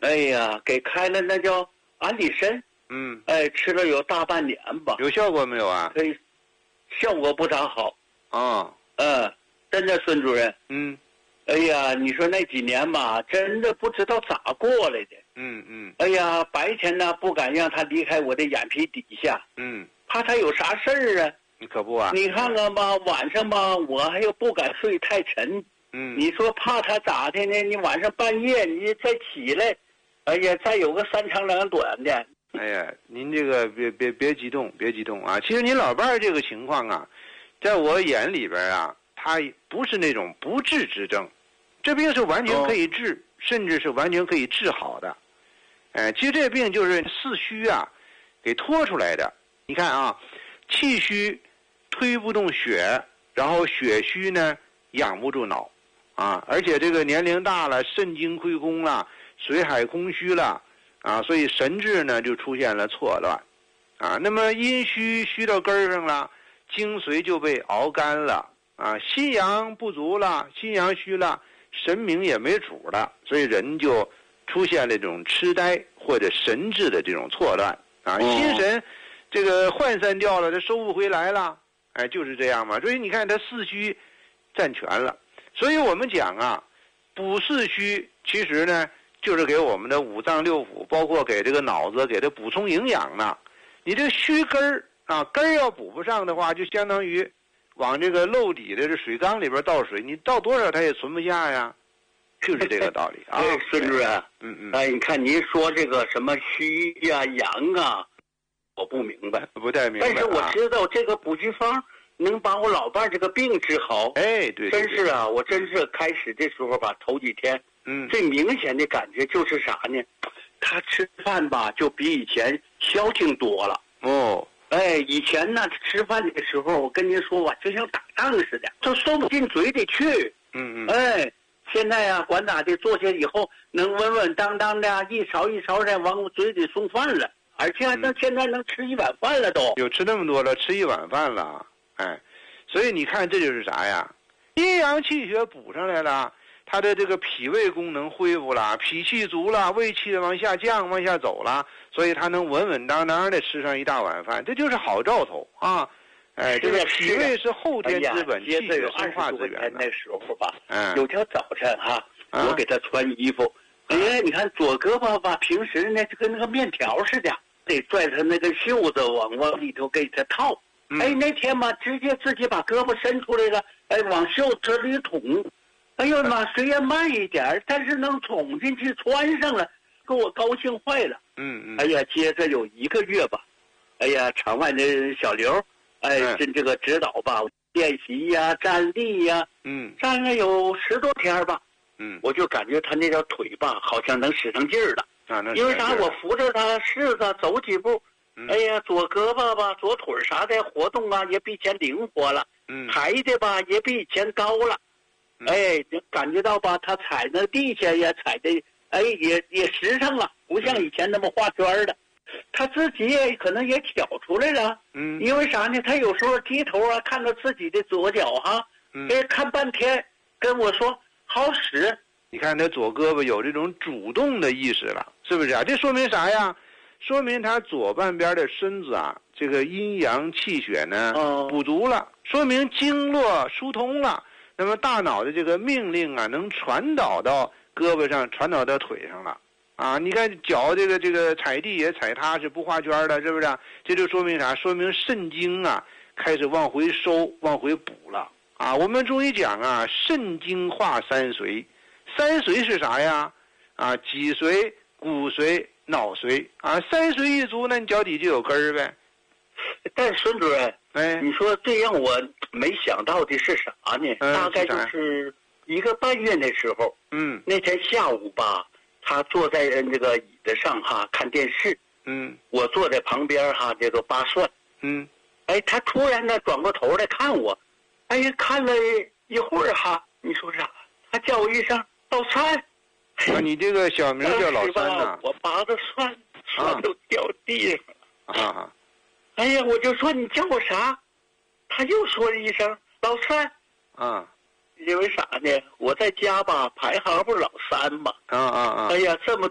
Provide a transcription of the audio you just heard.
哎呀，给开了那叫安利参。吃了有大半年吧。 有效果没有啊？ 效果不咋好。真的，孙主任。哎呀，你说那几年吧，真的不知道咋过来的。哎呀，白天呢不敢让他离开我的眼皮底下。怕他有啥事儿啊。 你可不啊。 你看看吧，晚上吧，我还又不敢睡太沉。你说怕他咋的呢？你晚上半夜你再起来，哎呀，再有个三长两短的。 哎呀，您这个别激动，别激动啊！其实您老伴儿这个情况啊，在我眼里边啊，他不是那种不治之症，这病是完全可以治，甚至是完全可以治好的。其实这病就是四虚啊给拖出来的。你看啊，气虚推不动血，然后血虚呢养不住脑啊，而且这个年龄大了，肾精亏空了，水海空虚了。所以神志呢就出现了错乱，那么阴虚到根儿上了，精髓就被熬干了，心阳不足了，心阳虚了，神明也没主了，所以人就出现了这种痴呆或者神志的这种错乱，心神这个涣散掉了，他收不回来了，就是这样嘛。所以你看他四虚占全了，所以我们讲啊，补四虚其实呢。就是给我们的五脏六腑，包括给这个脑子，给它补充营养呢。你这个虚根儿根儿要补不上的话，就相当于往这个漏底的这水缸里边倒水，你倒多少它也存不下呀，就是这个道理啊。 孙主任，你看您说这个什么虚呀、阳啊，我不明白， 不太明白。 但是我知道这个补虚方能把我老伴这个病治好。 对， 真是啊，我真是开始的时候吧，头几天。最明显的感觉就是啥呢？他吃饭吧，就比以前消停多了。以前呢吃饭的时候，我跟您说吧，就像打仗似的，都送不进嘴里去。现在呀，管咋的，坐下以后能稳稳当当的，一勺一勺的往我嘴里送饭了，而且现在能吃一碗饭了都。 有吃那么多了，吃一碗饭了，所以你看这就是啥呀？阴阳气血补上来了。他的这个脾胃功能恢复了，脾气足了，胃气往下降，往下走了，所以他能稳稳当当的吃上一大碗饭，这就是好兆头啊！这个脾胃是后天资本，气血生化资源。 那时候吧，有条早晨我给他穿衣服，你看左胳膊吧，平时呢就跟那个面条似的，得拽他那个袖子往里头给他套。那天嘛，直接自己把胳膊伸出来了，往袖子里捅。哎呦妈！虽然慢一点，但是能捅进去穿上了，给我高兴坏了。哎呀，接着有1个月吧，哎呀，场外的小刘，这个指导吧，练习呀、站立呀，站了有10多天吧。我就感觉他那条腿吧，好像能使上劲儿了。因为啥？我扶着他试着走几步，哎呀，左胳膊吧、左腿啥的活动啊，也比以前灵活了。抬的吧，也比以前高了。感觉到吧，他踩那地下也踩的，也实诚了，不像以前那么画圈的。他自己也可能也挑出来了。因为啥呢？他有时候低头看到自己的左脚看半天，跟我说好使。 你看他左胳膊有这种主动的意识了，是不是啊？这说明啥呀？说明他左半边的身子这个阴阳气血呢补足了，说明经络疏通了。那么大脑的这个命令能传导到胳膊上，传导到腿上了你看脚这个踩地也踩踏实，不画圈的，是不是这就说明啥？说明肾精开始往回收，往回补了我们中医讲肾精化三髓，三髓是啥呀？脊髓、骨髓、脑髓三髓一足，那你脚底就有根儿呗。 但是孙主任，你说最让我没想到的是啥呢？大概就是1个半月那时候，那天下午吧，他坐在那个椅子上看电视，我坐在旁边这个扒蒜，他突然呢转过头来看我，看了一会儿你说啥？他叫我一声老三。 你这个小名叫老三呐？ 我拔的蒜都掉地上了哎呀，我就说你叫我啥？他又说了一声老三。因为啥呢？我在家吧排行不是老三嘛。哎呀，这么